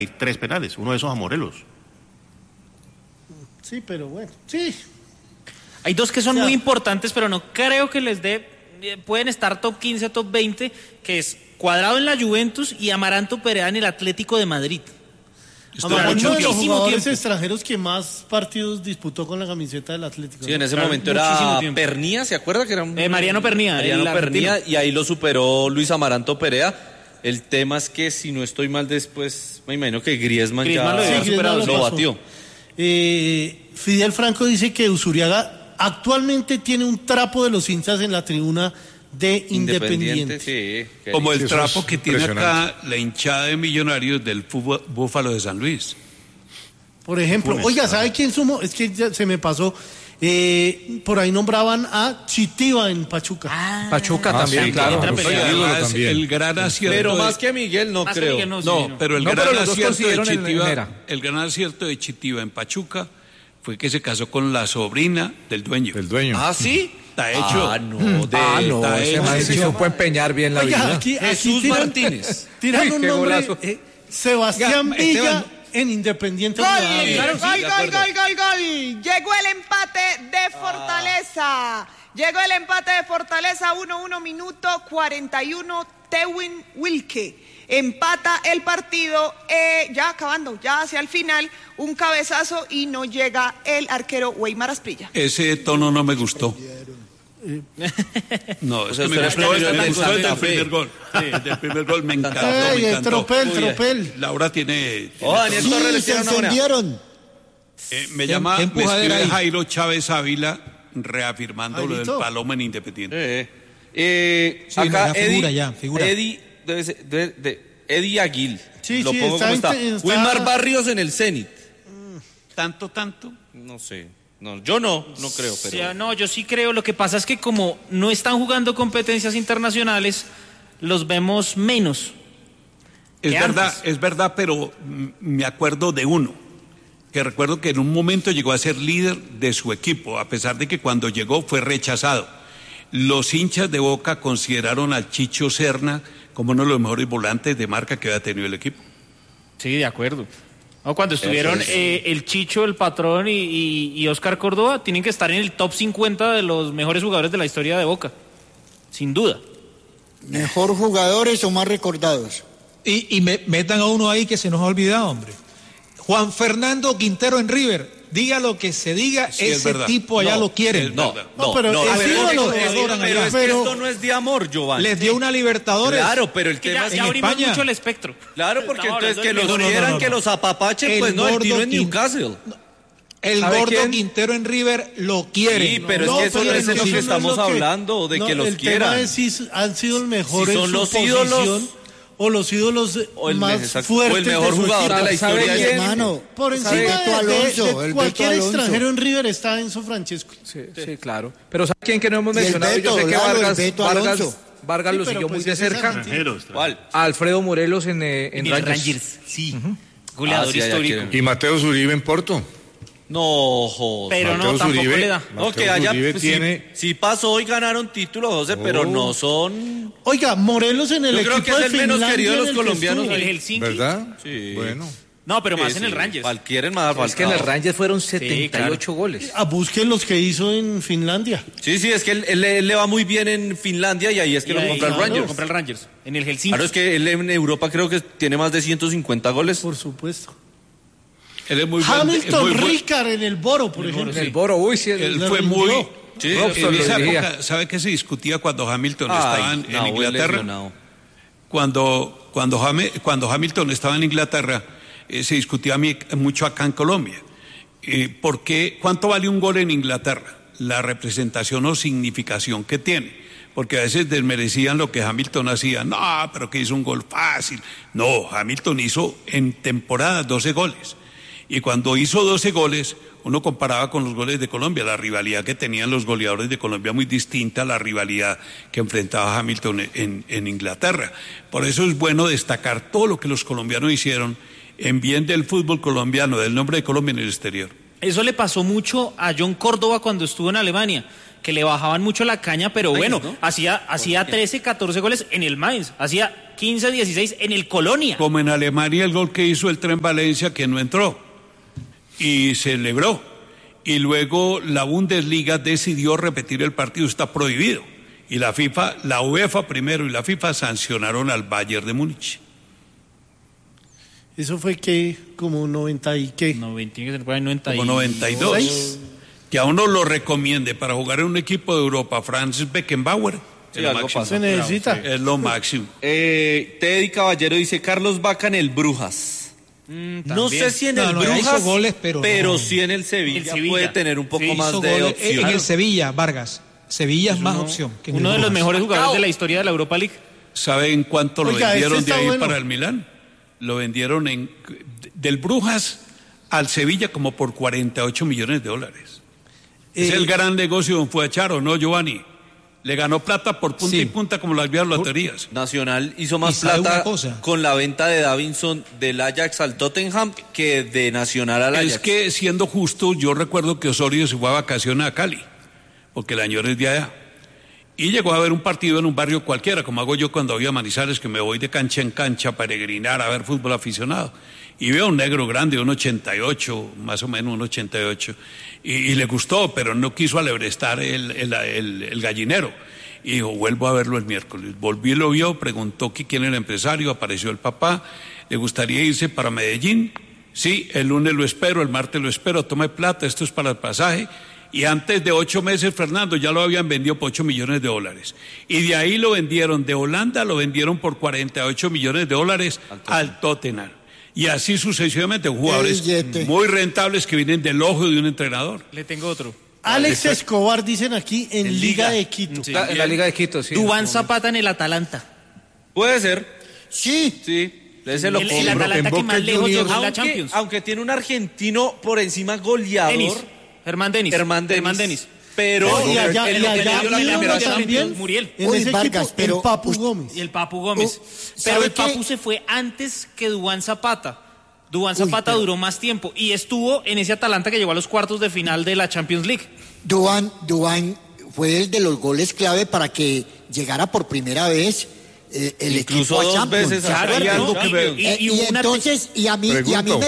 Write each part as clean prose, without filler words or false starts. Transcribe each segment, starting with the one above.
3 penales, uno de esos a Morelos. Sí, pero bueno, sí. Hay dos que son muy importantes, pero no creo que les dé, pueden estar top 15, top 20, que es Cuadrado en la Juventus y Amaranto Perea en el Atlético de Madrid. Amaranto, uno de los jugadores extranjeros que más partidos disputó con la camiseta del Atlético. Sí, en ese momento era Pernía, ¿se acuerda? Que era Mariano Pernía. Mariano Pernía, y ahí lo superó Luis Amaranto Perea. El tema es que, si no estoy mal, después me imagino que Griezmann ya lo batió. Fidel Franco dice que Usuriaga actualmente tiene un trapo de los hinchas en la tribuna de Independiente. Sí, como el trapo que tiene acá la hinchada de Millonarios del fútbol Búfalo de San Luis. Por ejemplo, oiga, ¿sabe quién sumó? Es que ya se me pasó. Por ahí nombraban a Chitiva en Pachuca. Pachuca también, sí, claro. También. El gran acierto. Pero más que Miguel, no creo. Miguel, no, pero el gran acierto de Chitiva, el gran acierto de Chitiva en Pachuca fue que se casó con la sobrina del dueño. ¿Ah, sí? Está hecho. Ese se puede empeñar bien la vida. Jesús Martínez. Tiran un nombre, Sebastián Villa. En Independiente. ¡Gol! Llegó el empate de Fortaleza. Llegó el empate de Fortaleza, 1-1, minuto 41. Tewin Wilke empata el partido, ya acabando, ya hacia el final, un cabezazo y no llega el arquero Weimar Asprilla. Ese tono no me gustó. No, es que me gustó el del primer gol. Sí, el del primer gol me encantó. El tropel. Laura tiene. Daniel Torres le se encendieron. Me llama, me escribe Jairo Chávez Ávila reafirmando lo del Paloma en Independiente. Acá figura. Eddie Aguil. Sí, lo pongo como está. Wilmar Barrios en el Zenit. ¿Tanto? No sé. No, yo no creo, pero... O sea, no, yo sí creo. Lo que pasa es que como no están jugando competencias internacionales, los vemos menos. Es verdad, pero me acuerdo de uno, que recuerdo que en un momento llegó a ser líder de su equipo, a pesar de que cuando llegó fue rechazado. Los hinchas de Boca consideraron al Chicho Serna como uno de los mejores volantes de marca que había tenido el equipo. Sí, de acuerdo. No, cuando estuvieron el Chicho, el Patrón y Oscar Córdoba, tienen que estar en el top 50 de los mejores jugadores de la historia de Boca, sin duda. ¿Mejor jugadores o más recordados? Y metan a uno ahí que se nos ha olvidado, hombre. Juan Fernando Quintero en River. Diga lo que se diga, sí, ese tipo allá lo quieren. Pero es que esto no es de amor, Giovanni. Les dio una Libertadores. Claro, pero el tema es ya abrimos mucho el espectro. Claro, porque entonces que los quieran, que los apapachen, pues no, el tiro en Newcastle. El gordo Quintero en River lo quiere. Sí, pero es que eso no es de lo que estamos hablando, de que los quieran. El tema es si han sido el mejor en son su los posición, ídolos o los ídolos más fuertes o el mejor jugador de la historia de hermano. Por encima de cualquier extranjero en River está Enzo Francesco. Sí, claro. Pero ¿sabe quién que no hemos mencionado? Yo sé que Vargas lo siguió muy de cerca. ¿Cuál? Alfredo Morelos en Rangers. Sí. Goleador histórico. Y Mateo Zuribe en Porto. No, José. Pero no, tampoco le da. No, que allá sí pasó y ganaron títulos, José, pero no son... Oiga, Morelos en el equipo de Finlandia. Yo creo que es el menos querido de los colombianos. El Helsinki. ¿Verdad? Sí. Bueno. No, pero más en el Rangers. Quieren más. Es que en el Rangers fueron 78 goles. Busquen los que hizo en Finlandia. Sí, es que él le va muy bien en Finlandia y ahí es que lo compra el Rangers. Compra el Rangers. En el Helsinki. Claro, es que él en Europa creo que tiene más de 150 goles. Por supuesto. Él es muy Hamilton Ricard en el Boro, por ejemplo. En el Boro, él fue muy... Sí, en esa época, ¿sabe qué se discutía cuando Hamilton estaba en Inglaterra? Cuando Hamilton estaba en Inglaterra, se discutía mucho acá en Colombia. ¿Cuánto vale un gol en Inglaterra? La representación o significación que tiene. Porque a veces desmerecían lo que Hamilton hacía. No, pero que hizo un gol fácil. No, Hamilton hizo en temporada 12 goles. Y cuando hizo 12 goles, uno comparaba con los goles de Colombia, la rivalidad que tenían los goleadores de Colombia muy distinta a la rivalidad que enfrentaba Hamilton en Inglaterra. Por eso es bueno destacar todo lo que los colombianos hicieron en bien del fútbol colombiano, del nombre de Colombia en el exterior. Eso le pasó mucho a John Córdoba cuando estuvo en Alemania. que le bajaban mucho la caña, pero bueno, ¿no? hacía 13, 14 goles en el Mainz, hacía 15, 16 en el Colonia. Como en Alemania el gol que hizo el Tren Valencia, que no entró, y celebró. Y luego la Bundesliga decidió repetir el partido, está prohibido. Y la UEFA primero y la FIFA sancionaron al Bayern de Múnich. ¿Eso fue que como 90 y qué? Como 92. Que a uno lo recomiende para jugar en un equipo de Europa, Franz Beckenbauer. Sí, algo pasa. Se necesita. Es lo máximo. Teddy Caballero dice Carlos Vaca en el Brujas. No sé si en el Brujas, hizo goles, pero sí en el Sevilla puede tener un poco más de opción. En el Sevilla, Vargas. Sevilla es más opción. Que uno de los mejores jugadores de la historia de la Europa League. ¿Saben cuánto lo vendieron de ahí para el Milán? Lo vendieron del Brujas al Sevilla como por $48 millones. Es el gran negocio don Fuacharo, ¿no, Giovanni? Le ganó plata por punta y punta como las vías loterías. Nacional hizo más plata con la venta de Davinson del Ajax al Tottenham que de Nacional al Ajax. Es que, siendo justo, yo recuerdo que Osorio se fue a vacaciones a Cali, porque la señora es de allá. Y llegó a ver un partido en un barrio cualquiera, como hago yo cuando voy a Manizales, que me voy de cancha en cancha a peregrinar a ver fútbol aficionado. Y veo un negro grande, un 88, más o menos un 88, y le gustó, pero no quiso alebrestar el gallinero. Y dijo, vuelvo a verlo el miércoles. Volví y lo vio, preguntó quién era el empresario, apareció el papá, ¿le gustaría irse para Medellín? Sí, el lunes lo espero, el martes lo espero, tome plata, esto es para el pasaje. Y antes de 8 meses, Fernando, ya lo habían vendido por $8 millones. Y de ahí lo vendieron, de Holanda lo vendieron por $48 millones al Tottenham. Y así sucesivamente, jugadores muy rentables que vienen del ojo de un entrenador. Le tengo otro. Alex Escobar, dicen aquí, en Liga de Quito. Sí, en la Liga de Quito, sí. Duván Zapata en el Atalanta. Puede ser. Sí. Ese lo el Atalanta que más lejos llegó en la Champions. Aunque tiene un argentino por encima goleador. Germán Denis. Pero Muriel. En ese Vargas, equipo, el Papu Gómez. Y el Papu Gómez. Pero el Papu se fue antes que Duván Zapata. Duván Zapata duró más tiempo y estuvo en ese Atalanta que llegó a los cuartos de final de la Champions League. Duván fue el de los goles clave para que llegara por primera vez el incluso equipo a Champions. Y a mí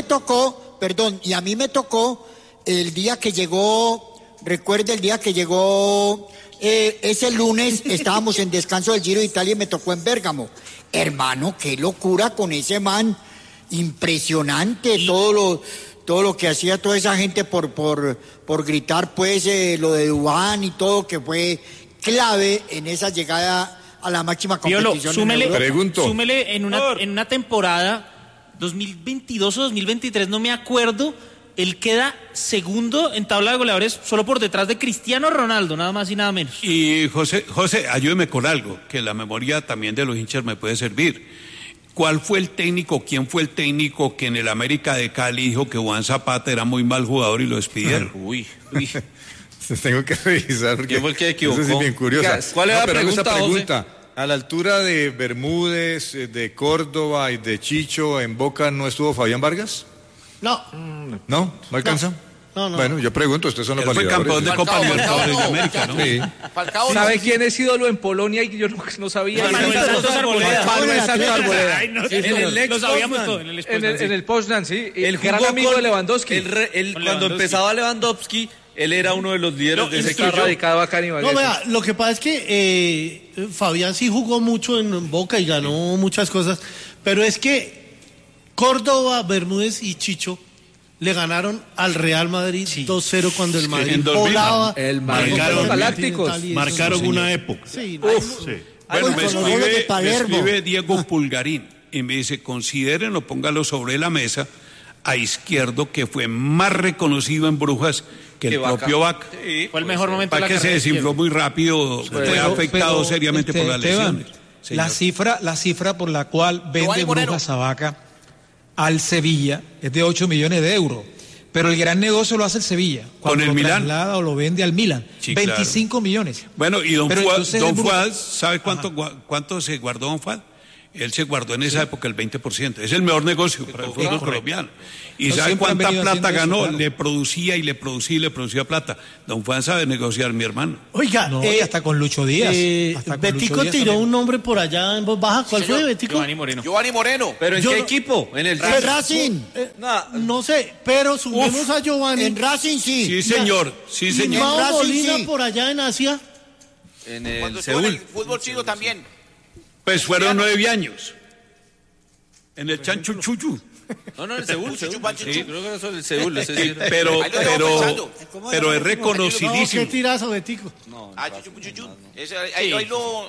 me tocó el día que llegó. Recuerda el día que llegó, ese lunes estábamos en descanso del Giro de Italia y me tocó en Bérgamo. Hermano, qué locura con ese man, impresionante todo lo que hacía toda esa gente por gritar pues lo de Duván y todo, que fue clave en esa llegada a la máxima competición. Súmele en una temporada 2022 o 2023, no me acuerdo. Él queda segundo en tabla de goleadores solo por detrás de Cristiano Ronaldo, nada más y nada menos. Y José, ayúdeme con algo, que la memoria también de los hinchas me puede servir. ¿Quién fue el técnico que en el América de Cali dijo que Juan Zapata era muy mal jugador y lo despidieron? Uy. Tengo que revisar. ¿Quién fue el que equivocó? Eso es bien curiosa. ¿Cuál es la pregunta, José? A la altura de Bermúdez, de Córdoba y de Chicho, ¿en Boca no estuvo Fabián Vargas? ¿No alcanza? No. Bueno, yo pregunto, ustedes son los validadores. Fue campeón de Copa Libertadores de América, ¿no? Sí. ¿Sabe quién es ídolo en Polonia y yo no sabía? Manuel Santos Arboleda. Lo sabíamos todo. En el Poznan, sí. El gran amigo de Lewandowski. Cuando empezaba Lewandowski, él era uno de los líderes de ese equipo. Radicado acá en Ibagué. No, vea, lo que pasa es que Fabián sí jugó mucho en Boca y ganó muchas cosas, pero es que Córdoba, Bermúdez y Chicho le ganaron al Real Madrid 2-0 cuando el Madrid volaba. Marcaron una época. Sí, Bueno, me escribe Diego Pulgarín y me dice, considérenlo, póngalo sobre la mesa a Izquierdo, que fue más reconocido en Brujas que el propio Vaca. Sí, fue el mejor momento de la carrera. Para que se desinfló muy rápido, fue afectado seriamente por las lesiones. La cifra por la cual vende Brujas a Vaca al Sevilla es de 8 millones de euros, pero el gran negocio lo hace el Sevilla cuando con el Milán traslada o lo vende al Milán, sí, 25 millones. Bueno, y don Fuad, ¿sabe cuánto se guardó don Fuad? Él se guardó en esa época el 20%. Es el mejor negocio para el fútbol colombiano. ¿Y sabe cuánta plata ganó? Claro. Le producía plata. Don Juan sabe negociar, mi hermano. Oiga, y hasta con Lucho Díaz. Betico tiró un nombre por allá en voz baja. ¿Cuál fue, Betico? Giovanni Moreno. ¿Pero en qué equipo? ¿En el Racing? No sé, pero sumemos a Giovanni. En Racing sí. Sí, señor. Sí, señor. Y Mao Molina por allá en Asia. En el Cuando Seúl. en el fútbol chino también. Pues fueron 9 años. En el Chanchuchuchu. No, en el Seúl. Sí, creo que eso es el Seúl. Pero es reconocidísimo. No, qué tirazo, Betico. Chuchu. Ahí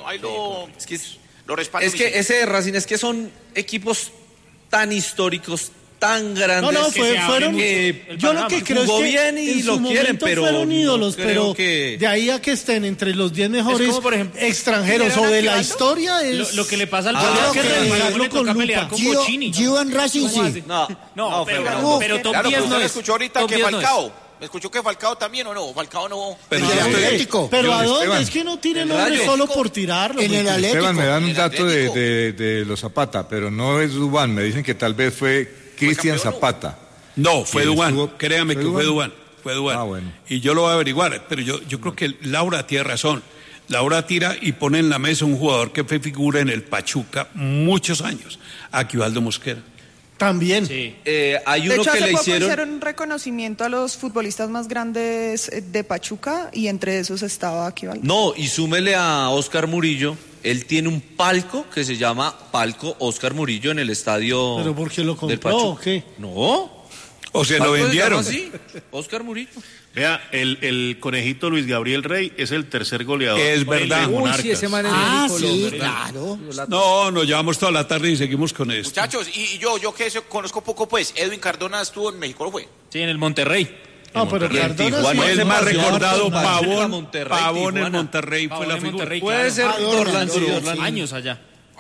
lo respaldo. Es que ese de Racing es que son equipos tan históricos, tan grandes. No, fueron. Yo lo que creo es que bien y en lo su quieren, momento pero fueron ídolos, pero que... de ahí a que estén entre los 10 mejores como, por ejemplo, extranjeros o de la historia es lo que le pasa al Bolívar, que revisarlo con lupa. Gio en Racing sí. No, pero top 10 no es. Escuchó ahorita que Falcao. ¿Escuchó que Falcao también o no? Falcao no. Pero en el Atlético. Pero ¿a dónde? Es que no tiren nombres solo por tirarlo. En el Atlético. Esteban, me dan un dato de los Zapata, pero no es Duván. Me dicen que tal vez fue Cristian Zapata. No, fue Duván. Créame que fue Duván. Fue Duván. Bueno. Y yo lo voy a averiguar, pero yo creo que Laura tiene razón. Laura tira y pone en la mesa un jugador que fue figura en el Pachuca muchos años, Aquivaldo Mosquera. También. Sí. Hay uno que le hicieron un reconocimiento a los futbolistas más grandes de Pachuca y entre esos estaba Aquivaldo. No, y súmele a Oscar Murillo. Él tiene un palco que se llama Palco Oscar Murillo en el estadio. ¿Pero por qué lo compró del Pachuca. o qué? No. O se lo vendieron. Sí, Oscar Murillo. Vea, el conejito Luis Gabriel Rey es el tercer goleador. Es verdad. Sí, ese man es sí, claro. No, nos llevamos toda la tarde y seguimos con esto. Muchachos, y yo que conozco poco, pues, Edwin Cardona estuvo en México, ¿no fue? Sí, en el Monterrey. No, pero Cardona sí. Fue el más recordado, Monterrey, Pavón en Monterrey fue la figura. Puede ser Dorlan, Dorlan. Años allá.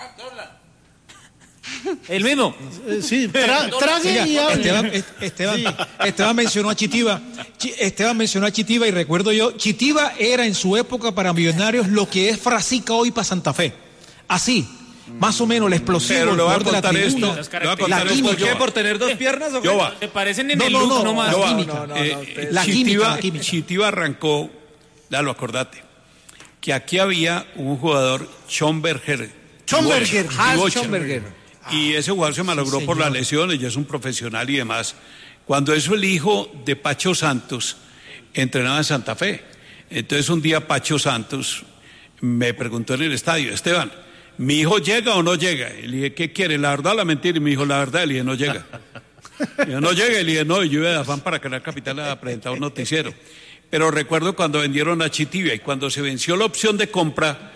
El mismo. Sí, trague y hable. Esteban mencionó a Chitiva. Esteban mencionó a Chitiva y recuerdo yo, Chitiva era en su época para Millonarios lo que es Frasica hoy para Santa Fe. Así, más o menos el explosivo. Pero le voy a el jugador contar de la esto. tribuna. Le voy a contar esto. ¿Por qué? ¿Por tener dos piernas o qué? ¿Te parecen en el look nomás? La química. Chitiva arrancó, Lalo, acordate, que aquí había un jugador, Schomberger. Y ese jugador se malogró por las lesiones, ya es un profesional y demás. Cuando eso el hijo de Pacho Santos entrenaba en Santa Fe. Entonces un día Pacho Santos me preguntó en el estadio, Esteban, ¿mi hijo llega o no llega? Y le dije, ¿qué quiere? ¿La verdad o la mentira? Y me dijo, la verdad. Y le dije, no llega. Y yo, no llega. Y le dije, no, yo iba de afán para Canal Capital a presentar un noticiero. Pero recuerdo cuando vendieron a Chitivia y cuando se venció la opción de compra,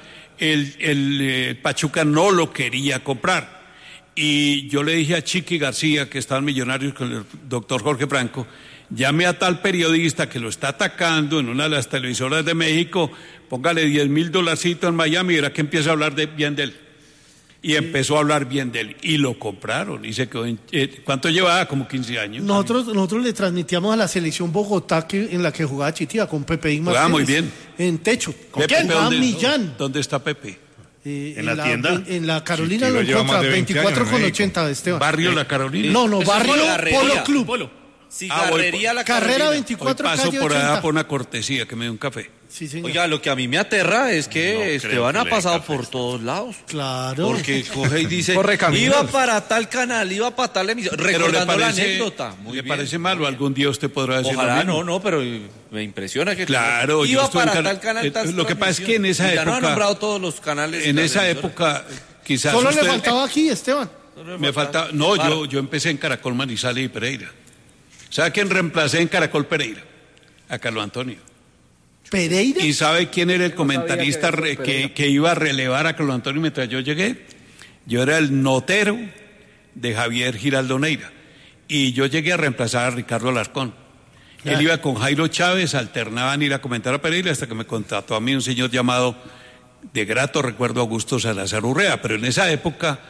el Pachuca no lo quería comprar. Y yo le dije a Chiqui García, que está en Millonarios con el doctor Jorge Franco, llame a tal periodista que lo está atacando en una de las televisoras de México, póngale $10,000 en Miami y verá que empieza a hablar bien de él. Y empezó a hablar bien de él. Y lo compraron. Y se quedó ¿cuánto llevaba? Como 15 años. Nosotros le transmitíamos a la selección Bogotá en la que jugaba Chitiva con Pepe Igma. Jugaba muy bien. En techo. ¿Con quién? Millán. ¿Dónde está Pepe? ¿En la tienda? En la Carolina lo encuentra, 24,80 Esteban. ¿Barrio La Carolina? No, Barrio Polo Club. Cigarrería La Carrera Carolina. 24, Hoy paso calle por 80. allá por una cortesía que me dio un café. Sí, señor. Oiga, lo que a mí me aterra es que No Esteban creo ha que pasado le dé por café. todos lados. Claro. Porque coge y dice, Corre camino. iba para tal canal, iba para tal emisión. Pero Recordando la anécdota. Muy ¿Le bien. parece malo? Algún día usted podrá decir Ojalá lo mismo. no, pero me impresiona que Claro, yo iba estuve en para tal canal, tal lo que pasa es que en esa transmisión. Ya no ha época, nombrado todos los canales. en de esa las emisoras. época, quizás Solo usted, le faltaba aquí, Esteban. me faltaba. No, yo empecé en Caracol Manizales y Pereira. ¿Sabe quién reemplacé en Caracol Pereira? A Carlos Antonio. ¿Pereira? ¿Y sabe quién era el comentarista que iba a relevar a Carlos Antonio mientras yo llegué? Yo era el notero de Javier Giraldo Neira. Y yo llegué a reemplazar a Ricardo Alarcón. Él iba con Jairo Chávez, alternaban ir a comentar a Pereira hasta que me contrató a mí un señor llamado, de grato recuerdo, Augusto Salazar Urrea. Pero en esa época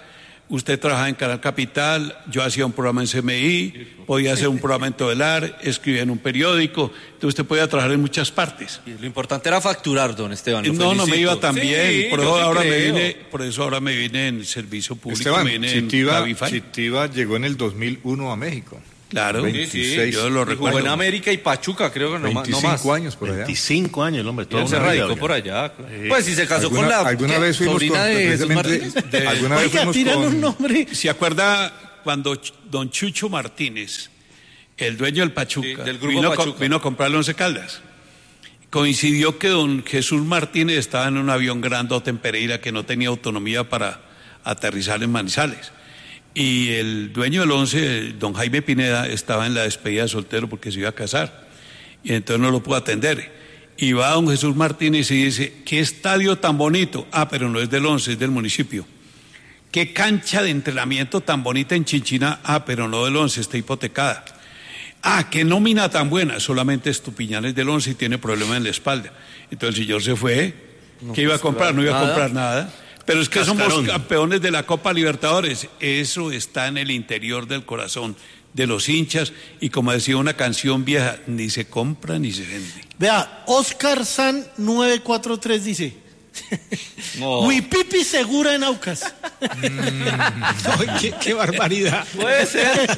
Usted trabajaba en Canal Capital, yo hacía un programa en CMI, podía hacer un programa en Todelar, escribía en un periódico, entonces usted podía trabajar en muchas partes. Y lo importante era facturar, don Esteban. No me iba tan bien, por eso ahora me vine en servicio público. Esteban, Chitiva llegó en el 2001 a México. Claro, 26, yo lo recuerdo. Jugó en América y Pachuca, creo que no más. 25 años por allá. 25 años, el hombre. Todo se radicó por allá. Pues si se casó con la ¿alguna vez fuimos sobrina de Jesús Martínez. ¿Alguna vez fuimos con un nombre? ¿Se acuerda cuando don Chucho Martínez, el dueño del Pachuca, del grupo Pachuca, vino a comprarle 11 Caldas? Coincidió que don Jesús Martínez estaba en un avión grandote en Pereira que no tenía autonomía para aterrizar en Manizales. Y el dueño del 11, don Jaime Pineda, estaba en la despedida de soltero porque se iba a casar. Y entonces no lo pudo atender. Y va don Jesús Martínez y dice, ¿qué estadio tan bonito? Ah, pero no es del 11, es del municipio. ¿Qué cancha de entrenamiento tan bonita en Chinchina? Ah, pero no del 11, está hipotecada. Ah, qué nómina tan buena, solamente Estupiñán es del 11 y tiene problemas en la espalda. Entonces el señor se fue. ¿Qué iba a comprar? No iba a comprar nada. Pero es que somos campeones de la Copa Libertadores. Eso está en el interior del corazón de los hinchas. Y como decía una canción vieja, ni se compra ni se vende. Vea, Oscar San 943 dice: Huipipi segura en Aucas. Qué barbaridad. Puede ser.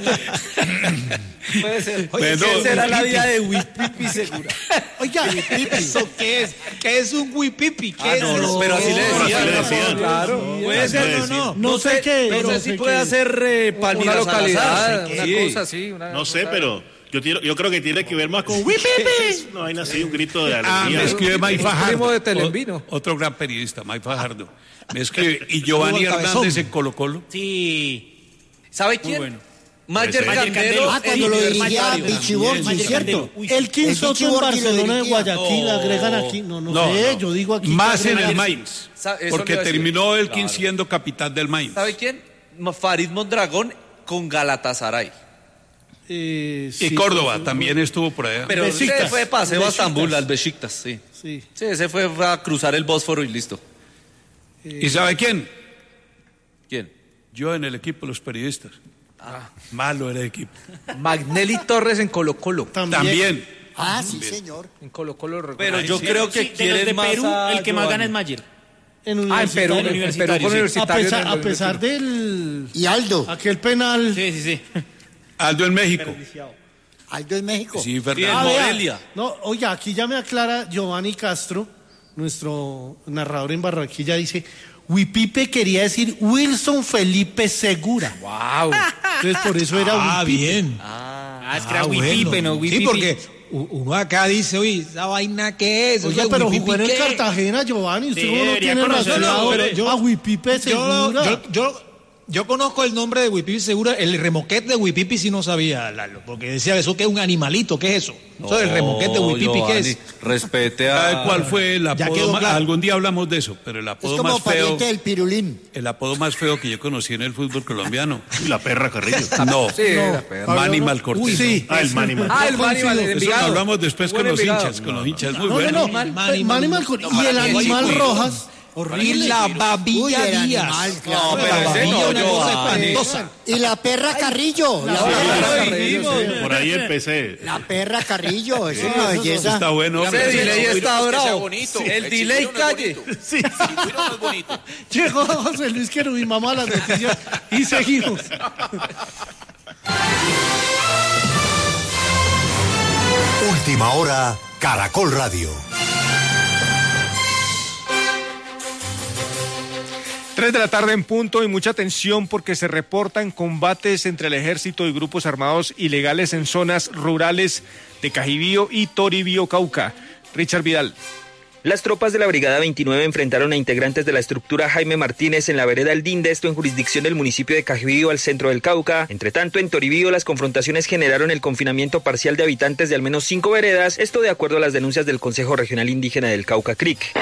Oye, ¿qué será la vida de Huipipi segura? Oiga, ¿eso qué es? ¿Qué es un Huipipi? ¿Qué es eso? Pero así le decían. Claro. Puede ser, no sé qué. No sé si puede hacer Palmira una localidad, Salazar. una cosa así. No sé, pero yo creo que tiene que ver más con Huipipi. No hay así un grito de alegría. Me escribe May Fajardo, de Telembino. otro gran periodista, May Fajardo. Me escribe, y Giovanni Hernández en Colo-Colo. Sí. ¿Sabe quién? Muy bueno. Mayer Candelo. Cuando lo dirigía Bichiborgi, ¿cierto? El Soto en Barcelona de Guayaquil, agregan aquí. No sé, yo digo aquí. Más en el Mainz, porque terminó Elkin siendo capitán del Mainz. ¿Sabe quién? Farid Mondragón con Galatasaray. Y Córdoba también estuvo por allá. Pero ese fue de paseo a Estambul, al Besiktas, sí. Sí, ese fue a cruzar el Bósforo y listo. ¿Y sabe quién? ¿Quién? Yo en el equipo de los periodistas. Malo era el equipo. Magnelli Torres en Colo-Colo. También. Sí, señor. En Colo-Colo. Pero yo creo que de los de Perú, el que más gana es Mayer. En Perú con Universitario. A pesar del... Y Aldo. Aquel penal. Sí. Aldo en México. Aldo en México. Sí, verdad. Morelia. No, oiga, aquí ya me aclara Giovanni Castro, nuestro narrador en Barranquilla, dice: Huipipe quería decir Wilson Felipe Segura. ¡Wow! Entonces por eso era Huipipe. Bien. Es que era Huipipe, no Huipipe. Sí, porque uno acá dice, oye, ¿esa vaina qué es? Oye, pero jugó en el Cartagena, Giovanni. Usted no tiene razón. A Huipipe Segura. Yo conozco el nombre de Huipipi Segura, el remoquete de Huipipi sí no sabía, Lalo, porque decía eso que es un animalito, ¿qué es eso? Eso es el remoquete de Huipipi, ¿qué es? Respete a... ¿Cuál fue el apodo? Algún día hablamos de eso, pero el apodo es como más feo... del pirulín. El apodo más feo que yo conocí en el fútbol colombiano. La perra Carrillo. No, la perra. Manimal Cortés. Sí. El Manimal. El Manimal de Eso lo Envigado. hablamos después con los hinchas, muy bueno. Manimal y el animal Rojas. Horrible. Y la babilla Díaz. No, pero ese no, espantosa. Y la perra Carrillo. Por ahí empecé. La perra Carrillo, es una belleza. Está bueno. Ese delay está bravo. Bonito. El delay calle. Sí. No es bonito. Llegó José Luis Querubín, mamá, las noticias y seguimos. Última hora, Caracol Radio. 3 de la tarde en punto y mucha atención porque se reportan combates entre el ejército y grupos armados ilegales en zonas rurales de Cajibío y Toribío, Cauca. Richard Vidal. Las tropas de la Brigada 29 enfrentaron a integrantes de la estructura Jaime Martínez en la vereda El Dinde, esto en jurisdicción del municipio de Cajibío, al centro del Cauca. Entre tanto, en Toribío, las confrontaciones generaron el confinamiento parcial de habitantes de al menos 5 veredas, esto de acuerdo a las denuncias del Consejo Regional Indígena del Cauca, CRIC.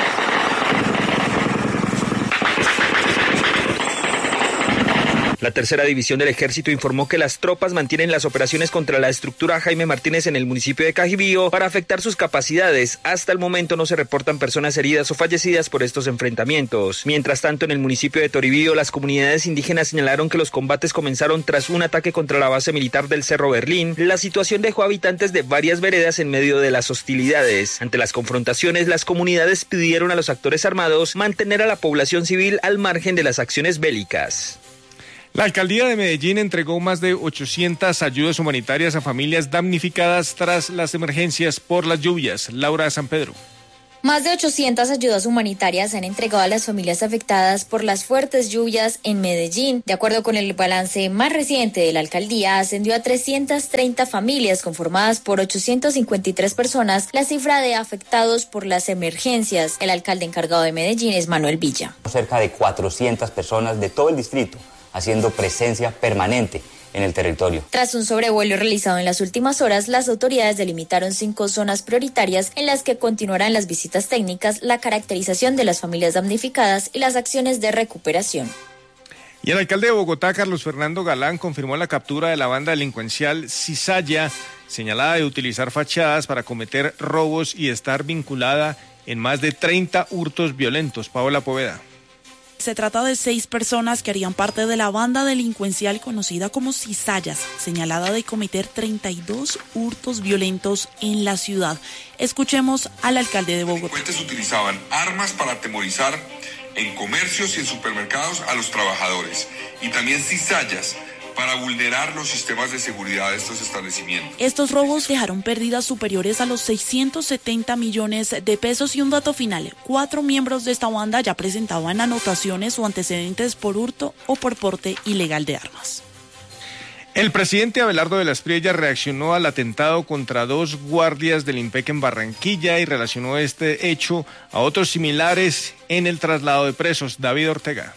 La tercera división del ejército informó que las tropas mantienen las operaciones contra la estructura Jaime Martínez en el municipio de Cajibío para afectar sus capacidades. Hasta el momento no se reportan personas heridas o fallecidas por estos enfrentamientos. Mientras tanto, en el municipio de Toribío, las comunidades indígenas señalaron que los combates comenzaron tras un ataque contra la base militar del Cerro Berlín. La situación dejó a habitantes de varias veredas en medio de las hostilidades. Ante las confrontaciones, las comunidades pidieron a los actores armados mantener a la población civil al margen de las acciones bélicas. La alcaldía de Medellín entregó más de 800 ayudas humanitarias a familias damnificadas tras las emergencias por las lluvias. Laura San Pedro. Más de 800 ayudas humanitarias se han entregado a las familias afectadas por las fuertes lluvias en Medellín. De acuerdo con el balance más reciente de la alcaldía, ascendió a 330 familias conformadas por 853 personas la cifra de afectados por las emergencias. El alcalde encargado de Medellín es Manuel Villa. Cerca de 400 personas de todo el distrito haciendo presencia permanente en el territorio. Tras un sobrevuelo realizado en las últimas horas, las autoridades delimitaron 5 zonas prioritarias en las que continuarán las visitas técnicas, la caracterización de las familias damnificadas y las acciones de recuperación. Y el alcalde de Bogotá, Carlos Fernando Galán, confirmó la captura de la banda delincuencial Cizalla, señalada de utilizar fachadas para cometer robos y estar vinculada en más de 30 hurtos violentos. Paola Poveda. Se trata de 6 personas que harían parte de la banda delincuencial conocida como Cizallas, señalada de cometer 32 hurtos violentos en la ciudad. Escuchemos al alcalde de Bogotá. Los delincuentes utilizaban armas para atemorizar en comercios y en supermercados a los trabajadores y también cizallas para vulnerar los sistemas de seguridad de estos establecimientos. Estos robos dejaron pérdidas superiores a los 670 millones de pesos y un dato final, 4 miembros de esta banda ya presentaban anotaciones o antecedentes por hurto o por porte ilegal de armas. El presidente Abelardo de la Espriella reaccionó al atentado contra 2 guardias del IMPEC en Barranquilla y relacionó este hecho a otros similares en el traslado de presos. David Ortega.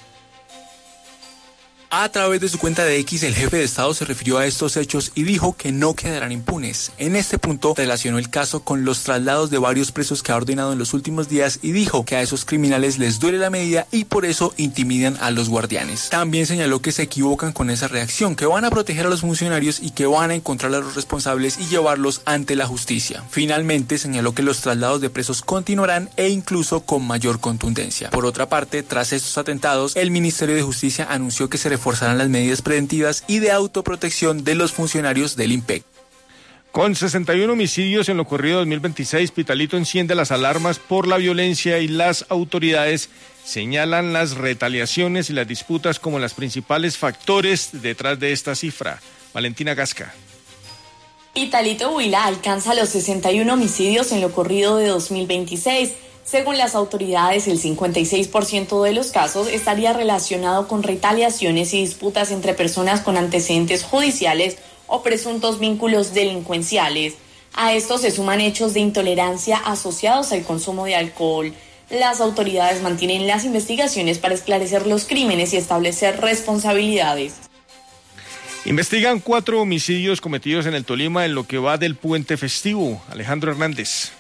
A través de su cuenta de X, el jefe de Estado se refirió a estos hechos y dijo que no quedarán impunes. En este punto, relacionó el caso con los traslados de varios presos que ha ordenado en los últimos días y dijo que a esos criminales les duele la medida y por eso intimidan a los guardianes. También señaló que se equivocan con esa reacción, que van a proteger a los funcionarios y que van a encontrar a los responsables y llevarlos ante la justicia. Finalmente, señaló que los traslados de presos continuarán e incluso con mayor contundencia. Por otra parte, tras estos atentados, el Ministerio de Justicia anunció que se reforzarán las medidas preventivas y de autoprotección de los funcionarios del IMPEC. Con 61 homicidios en lo corrido 2026, Pitalito enciende las alarmas por la violencia y las autoridades señalan las retaliaciones y las disputas como los principales factores detrás de esta cifra. Valentina Gasca. Pitalito Huila alcanza los 61 homicidios en lo corrido de 2026. Según las autoridades, el 56% de los casos estaría relacionado con retaliaciones y disputas entre personas con antecedentes judiciales o presuntos vínculos delincuenciales. A esto se suman hechos de intolerancia asociados al consumo de alcohol. Las autoridades mantienen las investigaciones para esclarecer los crímenes y establecer responsabilidades. Investigan 4 homicidios cometidos en el Tolima en lo que va del puente festivo. Alejandro Hernández.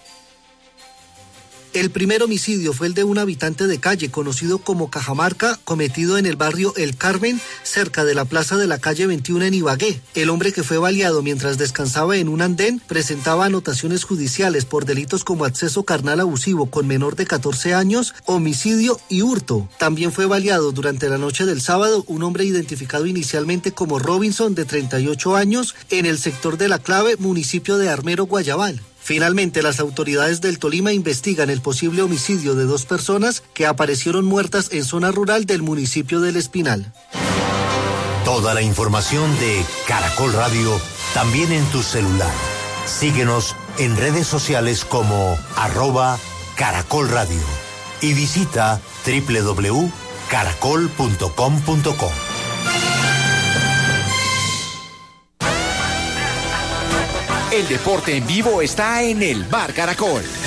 El primer homicidio fue el de un habitante de calle conocido como Cajamarca, cometido en el barrio El Carmen, cerca de la plaza de la calle 21 en Ibagué. El hombre que fue baleado mientras descansaba en un andén presentaba anotaciones judiciales por delitos como acceso carnal abusivo con menor de 14 años, homicidio y hurto. También fue baleado durante la noche del sábado un hombre identificado inicialmente como Robinson, de 38 años, en el sector de La Clave, municipio de Armero, Guayabal. Finalmente, las autoridades del Tolima investigan el posible homicidio de 2 personas que aparecieron muertas en zona rural del municipio del Espinal. Toda la información de Caracol Radio también en tu celular. Síguenos en redes sociales como @Caracol Radio y visita www.caracol.com.co. El deporte en vivo está en el Bar Caracol.